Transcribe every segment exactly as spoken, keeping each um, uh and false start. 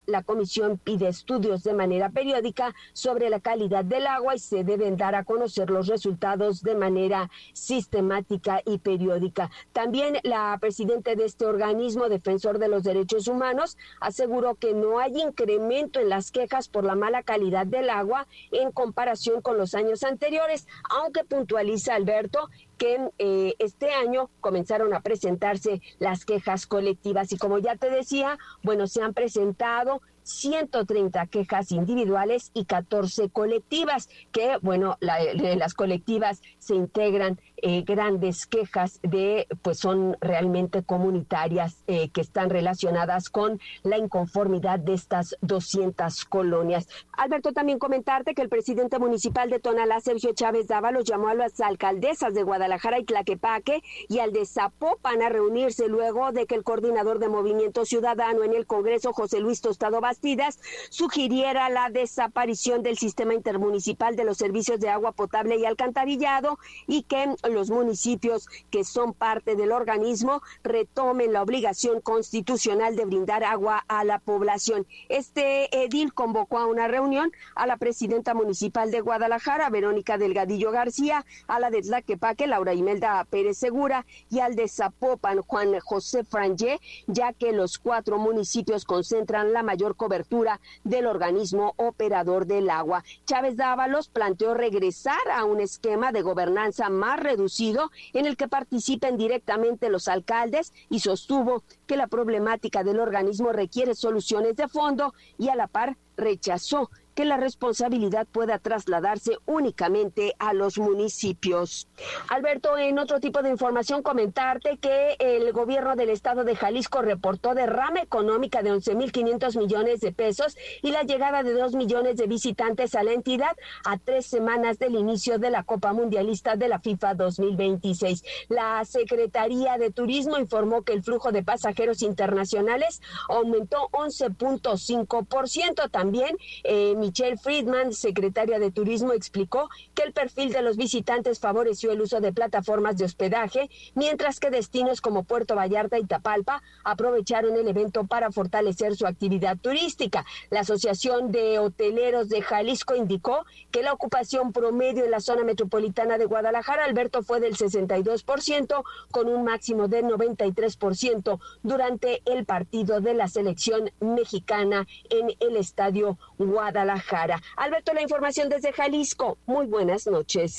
la comisión pide estudios de manera periódica sobre la calidad del agua y se deben dar a conocer los resultados de manera sistemática y periódica. También la presidenta de este organismo defensor de los derechos humanos aseguró que no hay incremento en las quejas por la mala calidad del agua en comparación con los años anteriores, aunque puntualiza Alberto que eh, este año comenzaron a presentarse las quejas colectivas y como ya te decía, bueno, se han presentado ciento treinta quejas individuales y catorce colectivas, que bueno, la, las colectivas se integran eh, grandes quejas de, pues son realmente comunitarias eh, que están relacionadas con la inconformidad de estas doscientas colonias. Alberto, también comentarte que el presidente municipal de Tonalá, Sergio Chávez Dávalos, llamó a las alcaldesas de Guadalajara y Tlaquepaque y al de Zapopan a reunirse luego de que el coordinador de Movimiento Ciudadano en el Congreso, José Luis Tostado Bastidas, sugiriera la desaparición del sistema intermunicipal de los servicios de agua potable y alcantarillado y que los municipios que son parte del organismo retomen la obligación constitucional de brindar agua a la población. Este edil convocó a una reunión a la presidenta municipal de Guadalajara, Verónica Delgadillo García, a la de Tlaquepaque, Laura Imelda Pérez Segura, y al de Zapopan, Juan José Frangé, ya que los cuatro municipios concentran la mayor cobertura del organismo operador del agua. Chávez Dávalos planteó regresar a un esquema de gobernanza más reducido en el que participen directamente los alcaldes y sostuvo que la problemática del organismo requiere soluciones de fondo y a la par rechazó que la responsabilidad pueda trasladarse únicamente a los municipios. Alberto, en otro tipo de información, comentarte que el gobierno del estado de Jalisco reportó derrama económica de once mil quinientos millones de pesos y la llegada de dos millones de visitantes a la entidad a tres semanas del inicio de la Copa Mundialista de la FIFA dos mil veintiséis. La Secretaría de Turismo informó que el flujo de pasajeros internacionales aumentó once punto cinco por ciento. También eh, Michelle Friedman, secretaria de Turismo, explicó que el perfil de los visitantes favoreció el uso de plataformas de hospedaje, mientras que destinos como Puerto Vallarta y Tapalpa aprovecharon el evento para fortalecer su actividad turística. La Asociación de Hoteleros de Jalisco indicó que la ocupación promedio en la zona metropolitana de Guadalajara, Alberto, fue del sesenta y dos por ciento, con un máximo del noventa y tres por ciento durante el partido de la selección mexicana en el Estadio Guadalajara. Alberto, la información desde Jalisco. Muy buenas noches.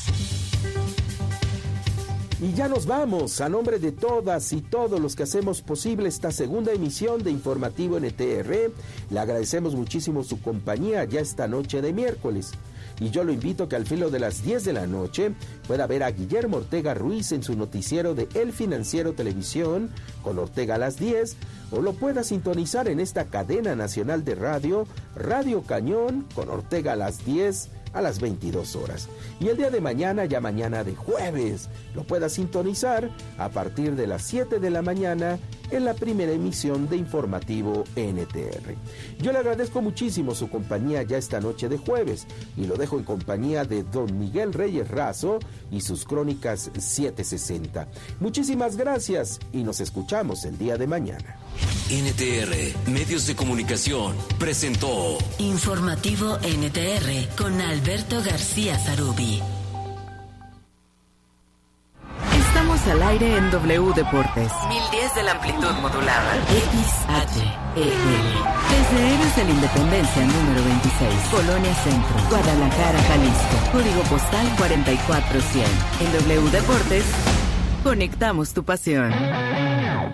Y ya nos vamos. A nombre de todas y todos los que hacemos posible esta segunda emisión de Informativo N T R, le agradecemos muchísimo su compañía ya esta noche de miércoles. Y yo lo invito a que al filo de las diez de la noche pueda ver a Guillermo Ortega Ruiz en su noticiero de El Financiero Televisión con Ortega a las diez, o lo pueda sintonizar en esta cadena nacional de radio, Radio Cañón, con Ortega a las diez a las veintidós horas. Y el día de mañana, ya mañana de jueves, lo pueda sintonizar a partir de las siete de la mañana en la primera emisión de Informativo N T R. Yo le agradezco muchísimo su compañía ya esta noche de jueves y lo dejo en compañía de don Miguel Reyes Razo y sus crónicas setecientos sesenta. Muchísimas gracias y nos escuchamos el día de mañana. N T R, Medios de Comunicación, presentó Informativo N T R con Alberto García Zarubi. Estamos al aire en W Deportes. mil diez de la amplitud modulada. X H E L. Desde Héroes de la Independencia número veintiséis, Colonia Centro, Guadalajara, Jalisco. Código postal cuarenta y cuatro cien. En W Deportes, conectamos tu pasión.